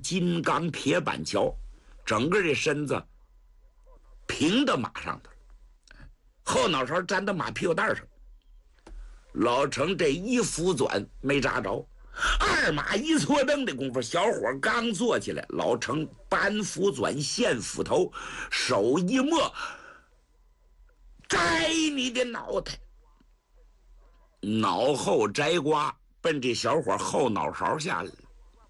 金刚铁板桥，整个这身子平到马上的，后脑勺粘到马屁股蛋上。老程这一扶转没扎着，二马一错蹬的功夫，小伙刚坐起来，老程搬扶转现斧头，手一摸，摘你的脑袋，脑后摘瓜奔这小伙后脑勺下来。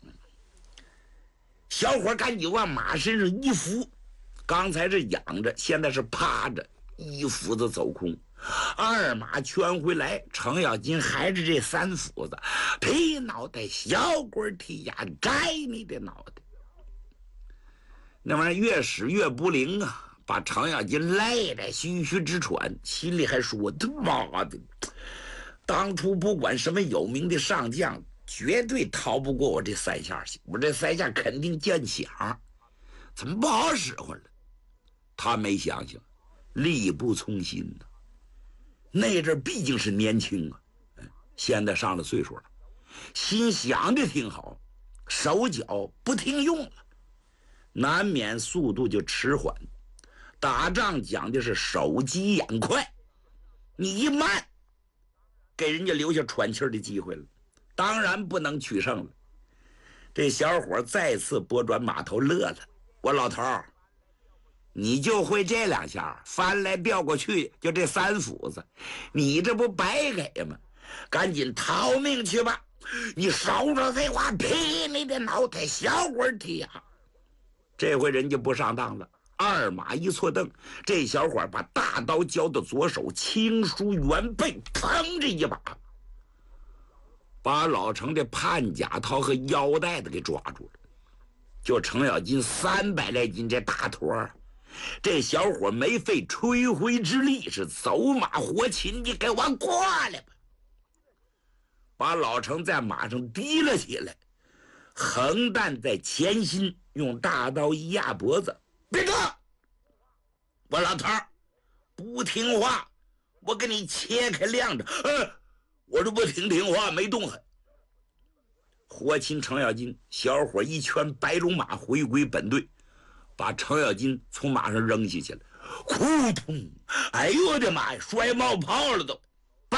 小伙赶紧往马身上一扶，刚才是仰着，现在是趴着，一斧子走空。二马圈回来，程咬金还是这三斧子，劈脑袋，小鬼踢牙，摘你的脑袋。那玩意儿越使越不灵啊，把程咬金累得吁吁直喘，心里还说：他妈的，当初不管什么有名的上将，绝对逃不过我这三下去，我这三下肯定见响，怎么不好使唤了？他没想想，力不从心呢。那阵毕竟是年轻啊，现在上了岁数了，心想的挺好，手脚不听用了，难免速度就迟缓。打仗讲的是手疾眼快，你一慢，给人家留下喘气儿的机会了，当然不能取胜了。这小伙再次拨转马头乐了：我老头儿，你就会这两下，翻来调过去，就这三斧子，你这不白给吗？赶紧逃命去吧！你少说废话，劈你的脑袋，小鬼踢呀！这回人家不上当了，二马一错蹬，这小伙把大刀交到左手，轻舒原背，砰这一把，把老程的判甲套和腰带子给抓住了。就程咬金300来斤这大坨儿，这小伙没费吹灰之力，是走马活禽，你给我过来吧！把老程在马上提了起来，横担在前心，用大刀一压脖子：别动！我老头儿不听话，我给你切开晾着。我这不听话，没动弹。活擒程咬金，小伙一圈白龙马回归本队，把程咬金从马上扔下去了，扑通！哎呦我的妈呀，摔冒泡了都！叭！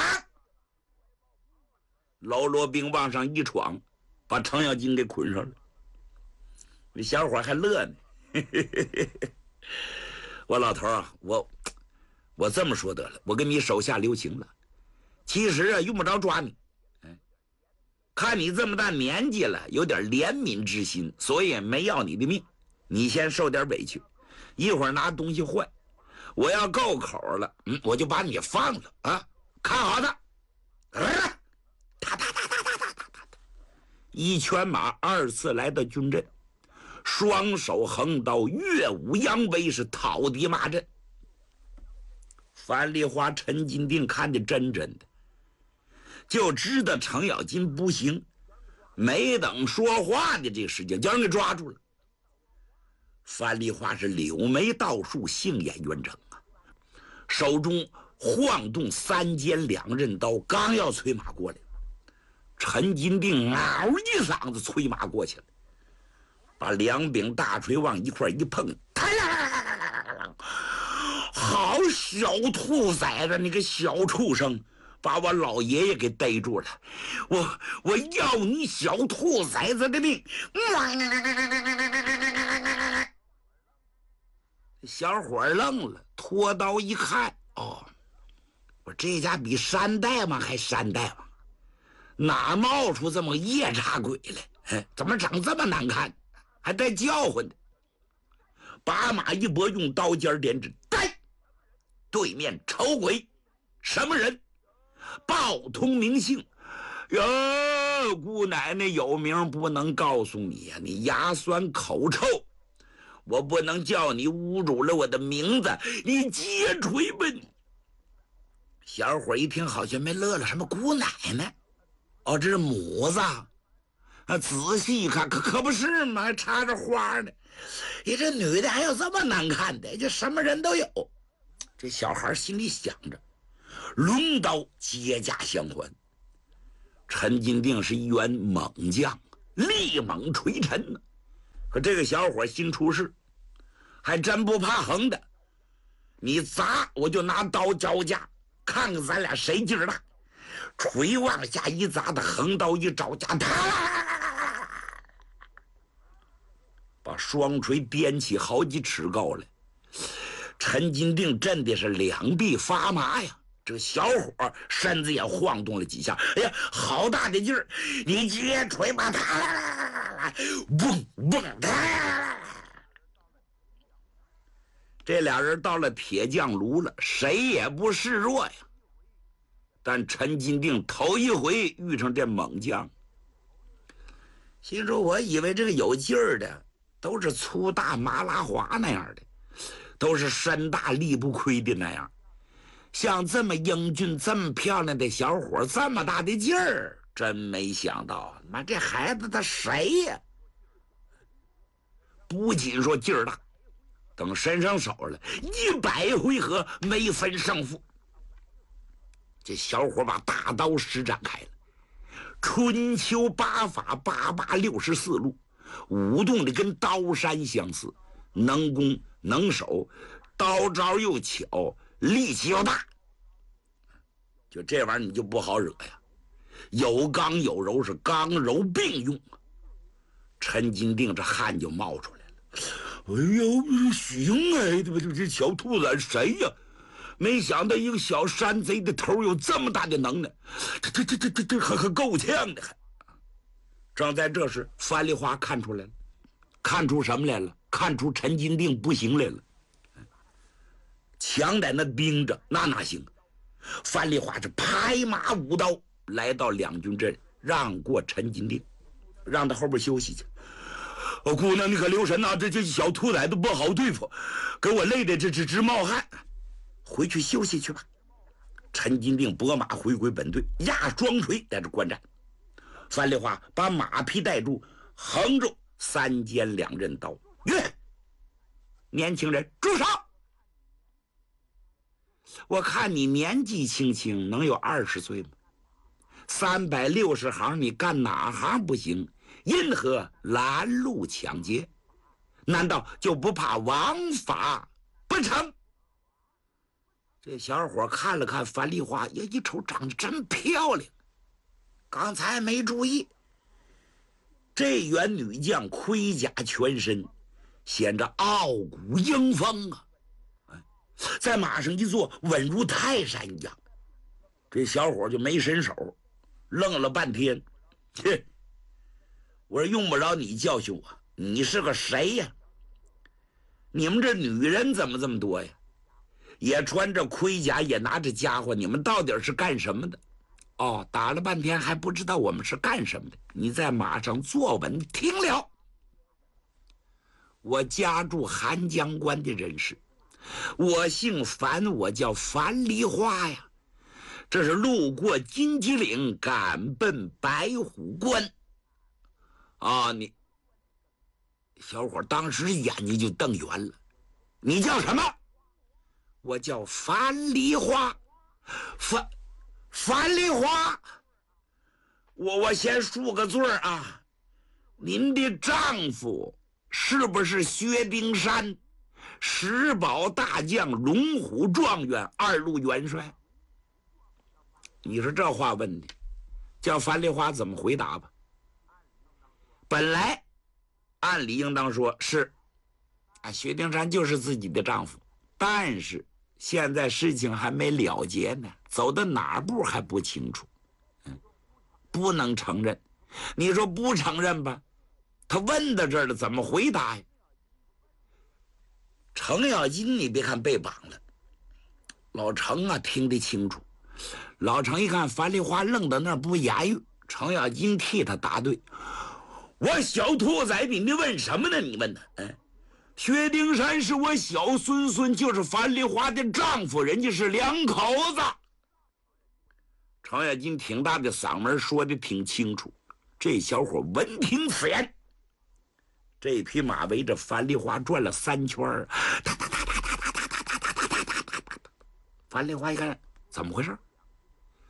喽啰兵往上一闯，把程咬金给捆上了。那小伙还乐呢，我老头啊，我这么说得了，我跟你手下留情了。其实啊，用不着抓你，看你这么大年纪了，有点怜悯之心，所以没要你的命。你先受点委屈，一会儿拿东西换，我要够口了，我就把你放了啊！看好他，一圈马二次来到军阵，双手横刀，跃武扬威，是讨敌马阵。樊梨花、陈金定看得真的，就知道程咬金不行，没等说话的这个时间，就让人给抓住了。樊梨花是柳眉倒竖，杏眼圆睁啊，手中晃动3尖2刃刀，刚要催马过来，陈金定嗷一嗓子催马过去了，把2柄大锤往一块一碰，好小兔崽子，你个小畜生，把我老爷爷给逮住了，我要你小兔崽子的命！小伙愣了，拖刀一看，我这家比山大王还山大王，哪冒出这么夜叉鬼来？怎么长这么难看，还带叫唤的？把马一拨，用刀尖点指，呆！对面丑鬼，什么人？报通名姓。哟，姑奶奶有名不能告诉你呀，你牙酸口臭，我不能叫你侮辱了我的名字，你接锤吧你！小伙一听好像没乐了，什么姑奶奶？这是母子啊！仔细一看，可不是嘛，还插着花呢。你这女的还有这么难看的？这什么人都有。这小孩心里想着，抡刀接驾相还。陈金定是一员猛将，力猛锤沉呢。 可这个小伙新出世，还真不怕横的。你砸我就拿刀招架，看看咱俩谁劲儿大。锤往下一砸，的横刀一招架，把双锤掂起好几尺高来。陈金定震的是两臂发麻呀，这个小伙身子也晃动了几下。哎呀，好大的劲儿！你接锤吧，嘣嘣，这俩人到了铁匠炉了，谁也不示弱呀。但陈金定头一回遇上这猛将，心说我以为这个有劲儿的都是粗大麻拉华那样的，都是身大力不亏的那样，像这么英俊这么漂亮的小伙这么大的劲儿，真没想到。妈，这孩子他谁呀？不仅说劲儿大，等伸上手了，100回合没分胜负。这小伙把大刀施展开了，春秋8法8864路，舞动的跟刀山相似，能攻能守，刀招又巧，力气又大。就这玩意儿你就不好惹呀，有刚有柔，是刚柔并用。陈金定这汗就冒出来了。哎呦，行哎，这小兔崽谁呀？没想到一个小山贼的头有这么大的能耐，这还够呛的。还正在这时，樊梨花看出来了，看出什么来了？看出陈金定不行来了。墙在那盯着，那哪行？樊梨花是拍马舞刀来到两军阵，让过陈金定，让他后边休息去。姑娘，你可留神呐，这小兔崽子不好对付，给我累的这直冒汗。回去休息去吧。陈金定拨马回归本队，压双锤在这观战。樊梨花把马匹带住，横着3尖2刃刀。年轻人住手！我看你年纪轻轻，能有20岁吗？360行，你干哪行不行？因何拦路抢劫？难道就不怕王法不成？这小伙看了看樊梨花，呀，一瞅长得真漂亮。刚才没注意，这员女将盔甲全身，显着傲骨英风啊！在马上一坐，稳如泰山一样。这小伙就没伸手，愣了半天。切，我说用不着你教训我，你是个谁呀？你们这女人怎么这么多呀？也穿着盔甲，也拿着家伙，你们到底是干什么的？哦，打了半天还不知道我们是干什么的。你在马上坐稳，听了。我家住韩江关的人士，我姓樊，我叫樊梨花呀。这是路过金鸡岭，赶奔白虎关。啊，你小伙当时眼睛就瞪圆了。你叫什么？我叫樊梨花。樊梨花，我先恕个罪啊。您的丈夫是不是薛丁山石宝大将、龙虎状元、2路元帅？你说这话问的，叫樊梨花怎么回答吧？本来按理应当说是薛丁山就是自己的丈夫，但是现在事情还没了结呢，走到哪步还不清楚，不能承认。你说不承认吧，他问到这儿了，怎么回答呀？程咬金你别看被绑了，老程啊听得清楚。老程一看樊梨花愣到那儿不言语，程咬金替他答对。我小兔崽子，你问什么呢？你问他，薛丁山是我小孙，就是樊梨花的丈夫，人家是2口子。程咬金挺大的嗓门说的挺清楚，这小伙闻听此言，这匹马围着樊梨花转了3圈，樊梨花一看怎么回事，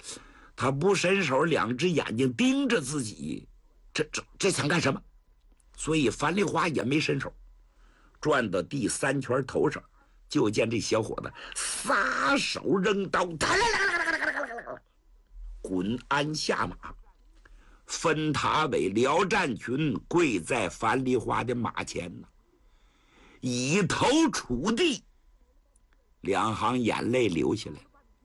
他不伸手，2只眼睛盯着自己，这想干什么？ 所以樊梨花也没伸手。转到第3圈头上，就见这小伙子撒手扔刀，滚鞍下马，分塔尾廖占群跪在樊梨花的马前呢，以头触地，2行眼泪流下来。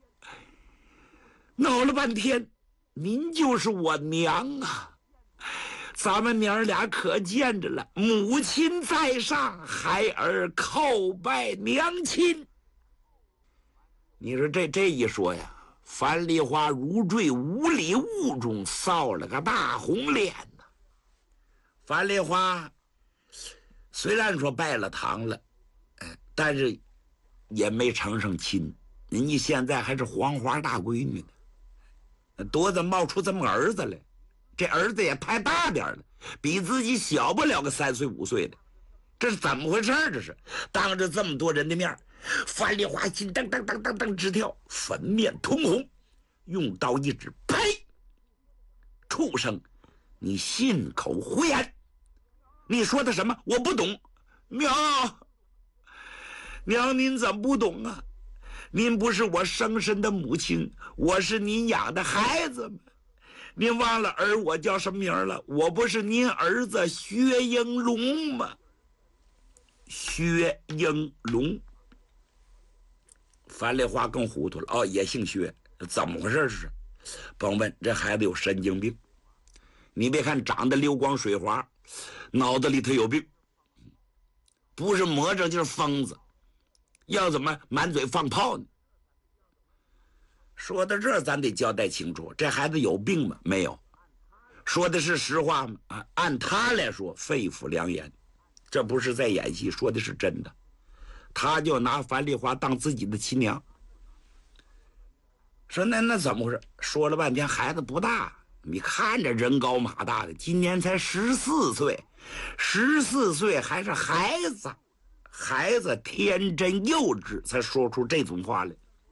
闹了半天，您就是我娘啊！咱们娘俩可见着了，母亲在上，孩儿叩拜娘亲。你说这一说呀，樊梨花如坠五里雾中，臊了个大红脸呐。樊梨花虽然说拜了堂了，但是也没成上亲。人家现在还是黄花大闺女呢，多子冒出这么儿子来，这儿子也太大点了，比自己小不了个3岁5岁的，这是怎么回事？这是当着这么多人的面，樊梨花心噔噔噔噔噔直跳，粉面通红，用刀一指，呸！畜生，你信口胡言！你说的什么？我不懂。娘，您怎么不懂啊？您不是我生身的母亲，我是您养的孩子吗？您忘了我叫什么名了？我不是您儿子薛英龙吗？薛英龙。樊梨花更糊涂了，哦，也姓薛，怎么回事？这是，甭问，这孩子有神经病。你别看长得流光水滑，脑子里头有病，不是魔怔就是疯子，要怎么满嘴放炮呢？说到这儿，咱得交代清楚，这孩子有病吗？没有。说的是实话吗？按他来说，肺腑良言，这不是在演戏，说的是真的。他就拿樊梨花当自己的亲娘。说那怎么回事？说了半天，孩子不大，你看着人高马大的，今年才14岁，14岁还是孩子，孩子天真幼稚，才说出这种话来。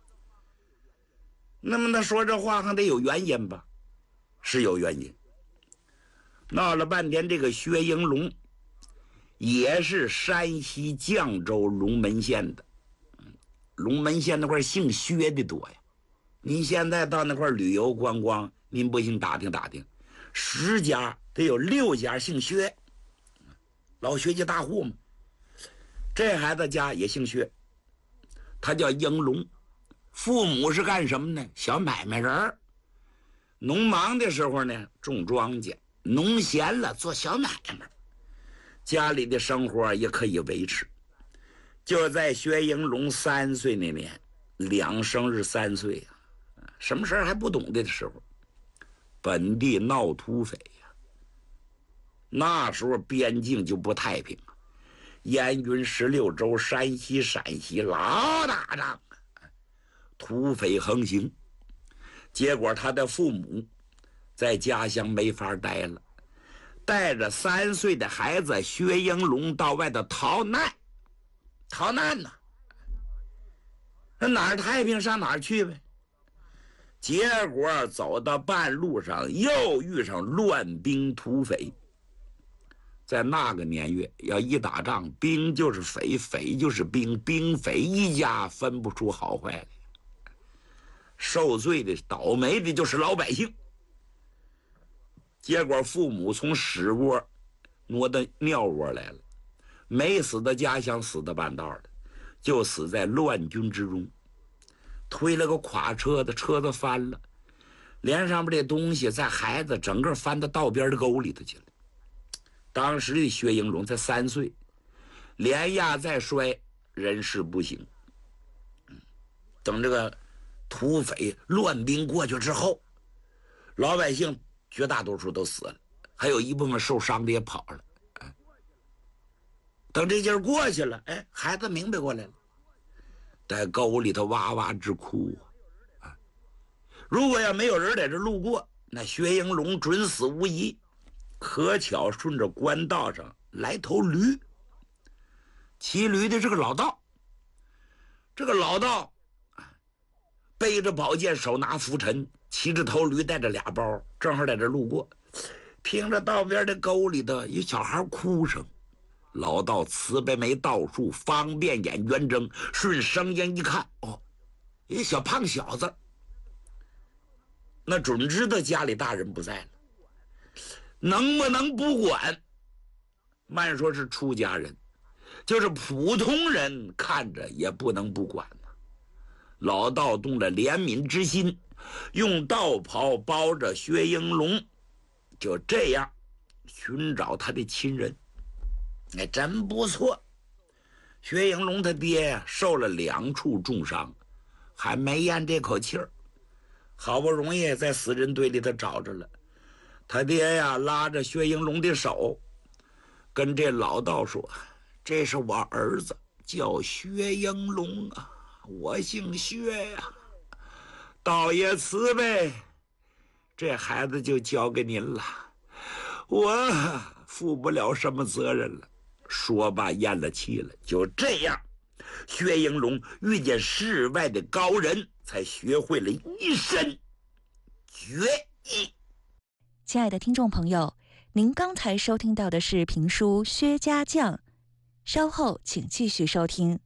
那么他说这话还得有原因吧？是有原因。闹了半天，这个薛英龙也是山西绛州龙门县的。龙门县那块姓薛的多呀。您现在到那块旅游观光，您不信打听打听，10家得有6家姓薛，老薛家大户嘛。这孩子家也姓薛，他叫英龙，父母是干什么呢？小买卖人，农忙的时候呢种庄稼，农闲了做小买卖，家里的生活也可以维持。就在薛英龙3岁那年，2生日3岁什么事还不懂的时候，本地闹土匪呀。那时候边境就不太平，燕云16州，山西陕西老打仗，土匪横行。结果他的父母在家乡没法待了，带着3岁的孩子薛英龙到外头逃难呢。那哪儿太平上哪儿去呗。结果走到半路上又遇上乱兵土匪。在那个年月，要一打仗，兵就是匪，匪就是兵，兵匪一家分不出好坏来。受罪的倒霉的就是老百姓。结果父母从屎窝挪到尿窝来了，没死到家乡，死到半道的，就死在乱军之中。推了个垮车子，车子翻了，连上面这东西在孩子整个翻到道边的沟里头去了。当时的薛英龙才3岁，连压再摔，人事不省。等这个土匪乱兵过去之后，老百姓绝大多数都死了，还有一部分受伤的也跑了。等这劲儿过去了，孩子明白过来了，在沟里头哇哇直哭如果要没有人在这路过，那薛英龙准死无疑。可巧顺着官道上来头驴，骑驴的是个老道。这个老道背着宝剑，手拿拂尘，骑着头驴，带着2包，正好在这路过。 听着道边的沟里头有小孩哭声，老道慈悲眉倒竖，方便眼圆睁，顺声音一看，哦，一小胖小子，那准知道家里大人不在了，能不能不管？慢说是出家人，就是普通人看着也不能不管呢。老道动了怜悯之心，用道袍包着薛英龙，就这样寻找他的亲人。哎，真不错。薛英龙他爹呀，受了2处重伤，还没咽这口气儿，好不容易在死人堆里头找着了。他爹呀，拉着薛英龙的手，跟这老道说：“这是我儿子，叫薛英龙啊，我姓薛呀。道爷慈悲，这孩子就交给您了，我负不了什么责任了。”说罢咽了气了。就这样，薛英龙遇见世外的高人，才学会了一身绝艺。 亲爱的听众朋友，您刚才收听到的是评书《薛家将》，稍后请继续收听。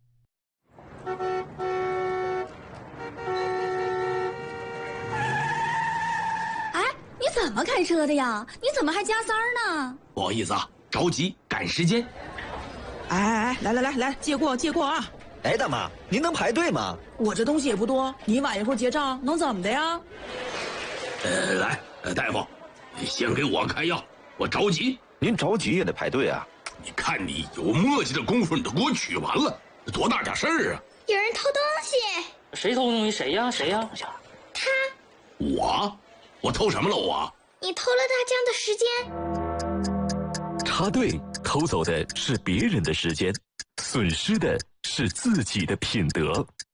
哎，你怎么开车的呀？你怎么还加塞儿呢？ 不好意思啊，着急赶时间。 哎，来，借过啊！ 哎，大妈，您能排队吗？ 我这东西也不多，你晚一会儿结账能怎么的呀？ 来，大夫，先给我开药，我着急。 您着急也得排队啊！ 你看你有墨迹的功夫，你都给我取完了，多大点事儿啊！ 有人偷东西！ 谁偷东西？谁呀？ 他。 我偷什么了我？ 你偷了大江的时间。 插队偷走的是别人的时间，损失的是自己的品德。